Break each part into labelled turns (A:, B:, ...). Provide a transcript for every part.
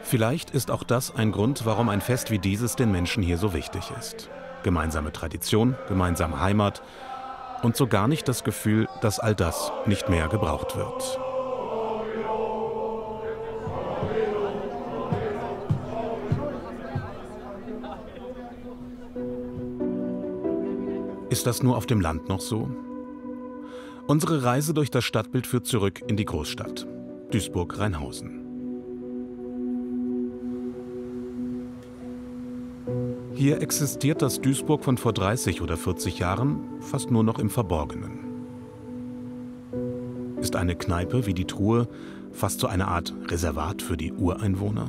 A: Vielleicht ist auch das ein Grund, warum ein Fest wie dieses den Menschen hier so wichtig ist. Gemeinsame Tradition, gemeinsame Heimat und so gar nicht das Gefühl, dass all das nicht mehr gebraucht wird. Ist das nur auf dem Land noch so? Unsere Reise durch das Stadtbild führt zurück in die Großstadt, Duisburg-Rheinhausen. Hier existiert das Duisburg von vor 30 oder 40 Jahren fast nur noch im Verborgenen. Ist eine Kneipe wie die Truhe fast so eine Art Reservat für die Ureinwohner?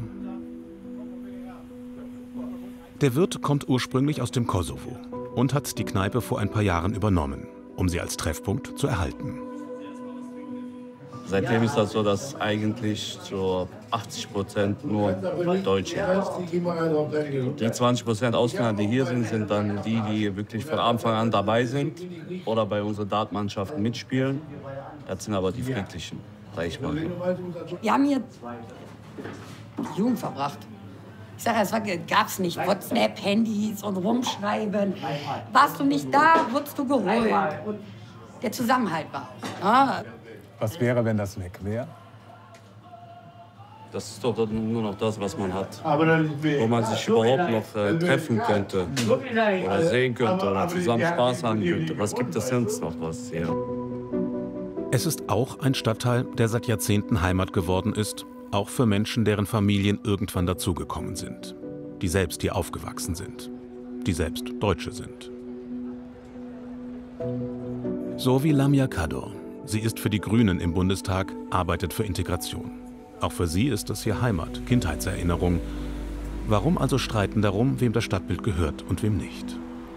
A: Der Wirt kommt ursprünglich aus dem Kosovo und hat die Kneipe vor ein paar Jahren übernommen, um sie als Treffpunkt zu erhalten.
B: Seitdem ist das so, dass eigentlich zu 80% nur Deutsche sind. Die 20% Ausländer, die hier sind, sind dann die, die wirklich von Anfang an dabei sind oder bei unseren Dartmannschaften mitspielen. Das sind aber die Friedlichen, sag ich mal.
C: Wir haben hier die Jugend verbracht. Ich sage, es gab's nicht WhatsApp, Handys und Rumschreiben. Warst du nicht da, wurdest du geholt. Der Zusammenhalt war. Ja.
D: Was wäre, wenn das weg wäre?
B: Das ist doch nur noch das, was man hat. Wo man sich überhaupt noch treffen könnte oder sehen könnte oder zusammen Spaß haben könnte. Was gibt es sonst noch was hier?
A: Es ist auch ein Stadtteil, der seit Jahrzehnten Heimat geworden ist, auch für Menschen, deren Familien irgendwann dazugekommen sind, die selbst hier aufgewachsen sind, die selbst Deutsche sind. So wie Lamia Kador. Sie ist für die Grünen im Bundestag, arbeitet für Integration. Auch für sie ist das hier Heimat, Kindheitserinnerung. Warum also streiten darum, wem das Stadtbild gehört und wem nicht?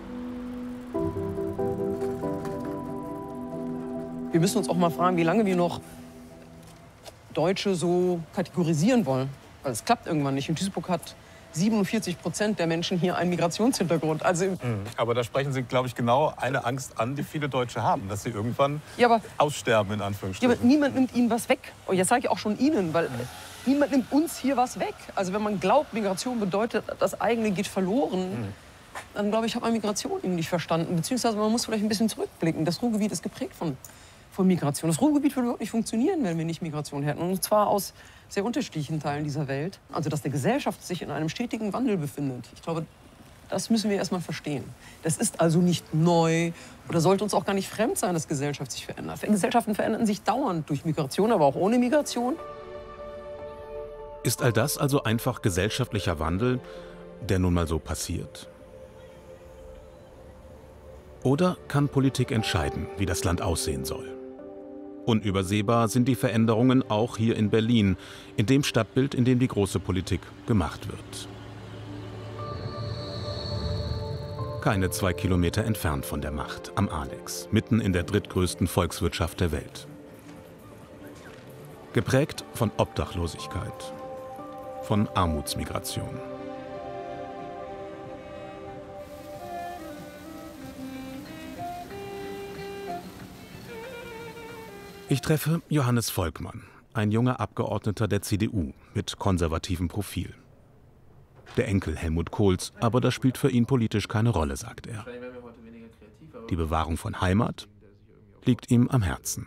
E: Wir müssen uns auch mal fragen, wie lange wir noch Deutsche so kategorisieren wollen. Weil es klappt irgendwann nicht. In Duisburg hat 47% der Menschen hier einen Migrationshintergrund. Also
D: aber da sprechen Sie, glaube ich, genau eine Angst an, die viele Deutsche haben, dass sie irgendwann aussterben, in Anführungsstrichen.
E: Ja, aber niemand nimmt ihnen was weg. Und jetzt sage ich auch schon Ihnen, weil niemand nimmt uns hier was weg. Also wenn man glaubt, Migration bedeutet, das eigene geht verloren, dann glaube ich, hat man Migration eben nicht verstanden. Beziehungsweise man muss vielleicht ein bisschen zurückblicken. Das Ruhrgebiet ist geprägt von Migration. Das Ruhrgebiet würde überhaupt nicht funktionieren, wenn wir nicht Migration hätten. Und zwar aus sehr unterschiedlichen Teilen dieser Welt. Also, dass die Gesellschaft sich in einem stetigen Wandel befindet. Ich glaube, das müssen wir erst mal verstehen. Das ist also nicht neu oder sollte uns auch gar nicht fremd sein, dass Gesellschaft sich verändert. Gesellschaften verändern sich dauernd durch Migration, aber auch ohne Migration.
A: Ist all das also einfach gesellschaftlicher Wandel, der nun mal so passiert? Oder kann Politik entscheiden, wie das Land aussehen soll? Unübersehbar sind die Veränderungen auch hier in Berlin, in dem Stadtbild, in dem die große Politik gemacht wird. Keine 2 Kilometer entfernt von der Macht, am Alex, mitten in der drittgrößten Volkswirtschaft der Welt. Geprägt von Obdachlosigkeit, von Armutsmigration. Ich treffe Johannes Volkmann, ein junger Abgeordneter der CDU mit konservativem Profil. Der Enkel Helmut Kohls, aber das spielt für ihn politisch keine Rolle, sagt er. Die Bewahrung von Heimat liegt ihm am Herzen.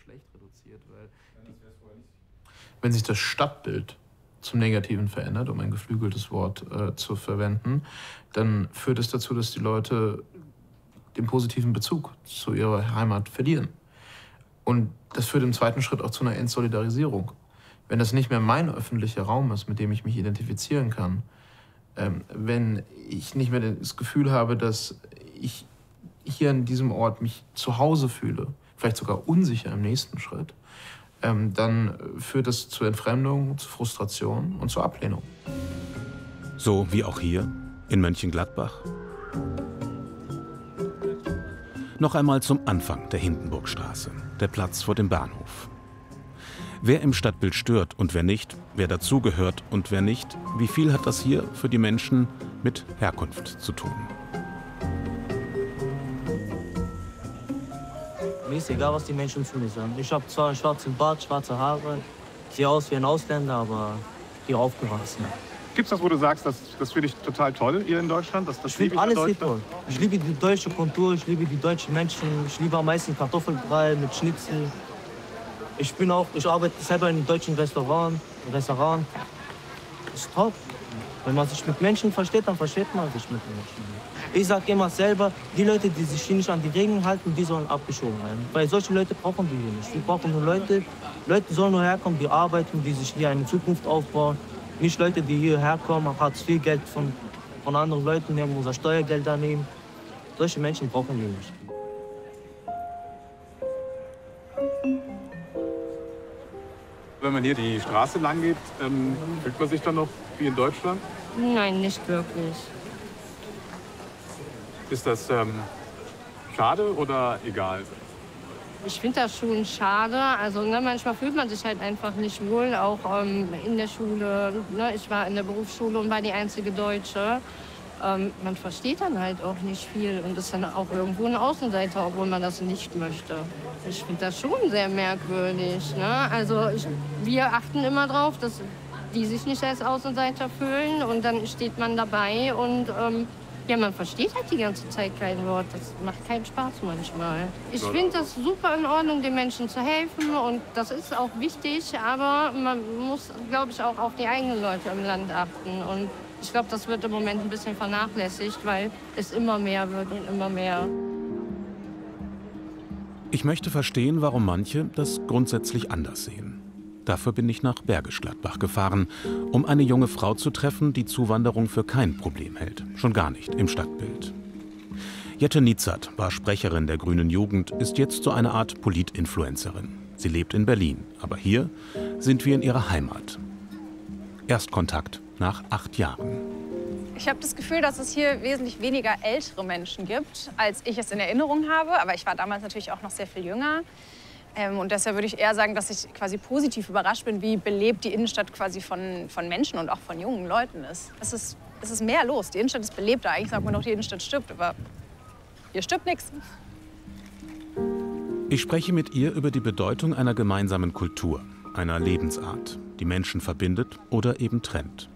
F: Wenn sich das Stadtbild zum Negativen verändert, um ein geflügeltes Wort zu verwenden, dann führt es dazu, dass die Leute den positiven Bezug zu ihrer Heimat verlieren. Und das führt im zweiten Schritt auch zu einer Entsolidarisierung. Wenn das nicht mehr mein öffentlicher Raum ist, mit dem ich mich identifizieren kann, wenn ich nicht mehr das Gefühl habe, dass ich hier an diesem Ort mich zu Hause fühle, vielleicht sogar unsicher im nächsten Schritt, dann führt das zu Entfremdung, zu Frustration und zur Ablehnung.
A: So wie auch hier in Mönchengladbach. Noch einmal zum Anfang der Hindenburgstraße, der Platz vor dem Bahnhof. Wer im Stadtbild stört und wer nicht, wer dazugehört und wer nicht, wie viel hat das hier für die Menschen mit Herkunft zu tun?
G: Mir ist egal, was die Menschen zu mir sagen. Ich habe zwar einen schwarzen Bart, schwarze Haare, sehe aus wie ein Ausländer, aber hier aufgewachsen.
D: Gibt es das, wo du sagst, das finde ich total toll hier in Deutschland?
G: Ich finde alles hier toll. Ich liebe die deutsche Kultur, ich liebe die deutschen Menschen. Ich liebe am meisten Kartoffelbrei mit Schnitzel. Ich arbeite selber in einem deutschen Restaurant. Das ist top. Wenn man sich mit Menschen versteht, dann versteht man sich mit Menschen. Ich sage immer selber, die Leute, die sich hier nicht an die Regeln halten, die sollen abgeschoben werden. Weil solche Leute brauchen wir hier nicht. Wir brauchen nur Leute sollen nur herkommen, die arbeiten, die sich hier eine Zukunft aufbauen. Nicht Leute, die hierher kommen, Hartz-IV-Geld von anderen Leuten nehmen, unser Steuergeld nehmen. Solche Menschen brauchen wir nicht.
D: Wenn man hier die Straße lang geht, fühlt man sich dann noch wie in Deutschland?
H: Nein, nicht wirklich.
D: Ist das schade oder egal?
H: Ich finde das schon schade. Also manchmal fühlt man sich halt einfach nicht wohl, auch in der Schule. Ich war in der Berufsschule und war die einzige Deutsche. Man versteht dann halt auch nicht viel und ist dann auch irgendwo ein Außenseiter, obwohl man das nicht möchte. Ich finde das schon sehr merkwürdig. Ne? Also wir achten immer drauf, dass die sich nicht als Außenseiter fühlen und dann steht man dabei und ja, man versteht halt die ganze Zeit kein Wort. Das macht keinen Spaß manchmal. Ich finde das super in Ordnung, den Menschen zu helfen und das ist auch wichtig, aber man muss, glaube ich, auch auf die eigenen Leute im Land achten. Und ich glaube, das wird im Moment ein bisschen vernachlässigt, weil es immer mehr wird und immer mehr.
A: Ich möchte verstehen, warum manche das grundsätzlich anders sehen. Dafür bin ich nach Bergisch Gladbach gefahren, um eine junge Frau zu treffen, die Zuwanderung für kein Problem hält. Schon gar nicht im Stadtbild. Jette Nitzert war Sprecherin der Grünen Jugend, ist jetzt so eine Art Polit-Influencerin. Sie lebt in Berlin, aber hier sind wir in ihrer Heimat. Erstkontakt nach 8 Jahren.
I: Ich habe das Gefühl, dass es hier wesentlich weniger ältere Menschen gibt, als ich es in Erinnerung habe. Aber ich war damals natürlich auch noch sehr viel jünger. Und deshalb würde ich eher sagen, dass ich quasi positiv überrascht bin, wie belebt die Innenstadt quasi von Menschen und auch von jungen Leuten ist. Es ist mehr los. Die Innenstadt ist belebter. Eigentlich sagt man doch, die Innenstadt stirbt, aber hier stirbt nichts.
A: Ich spreche mit ihr über die Bedeutung einer gemeinsamen Kultur, einer Lebensart, die Menschen verbindet oder eben trennt.